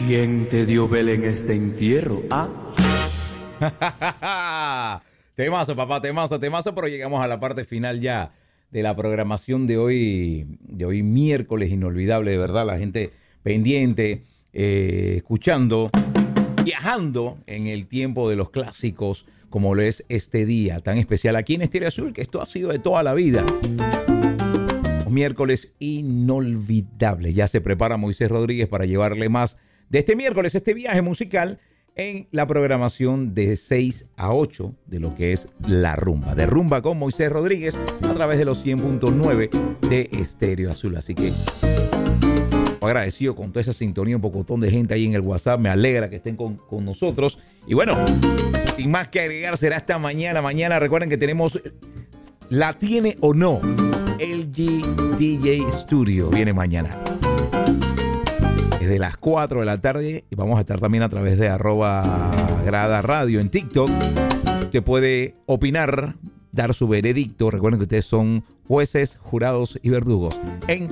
¿Quién te dio vela en este entierro? ¿Ah? Temazo, papá, temazo, pero llegamos a la parte final ya de la programación de hoy miércoles inolvidable, de verdad, la gente pendiente, escuchando, viajando en el tiempo de los clásicos, como lo es este día tan especial aquí en Estéreo Azul, que esto ha sido de toda la vida. Los miércoles inolvidables. Ya se prepara Moisés Rodríguez para llevarle más de este miércoles, este viaje musical en la programación de 6 a 8 de lo que es La Rumba. De Rumba con Moisés Rodríguez a través de los 100.9 de Estéreo Azul. Así que agradecido con toda esa sintonía, un pocotón de gente ahí en el WhatsApp. Me alegra que estén con nosotros. Y bueno, sin más que agregar, será hasta mañana. Mañana recuerden que tenemos La Tiene o No. LG DJ Studio viene mañana. Desde las 4 de la tarde y vamos a estar también a través de @grada radio en TikTok. Usted puede opinar, dar su veredicto. Recuerden que ustedes son jueces, jurados y verdugos en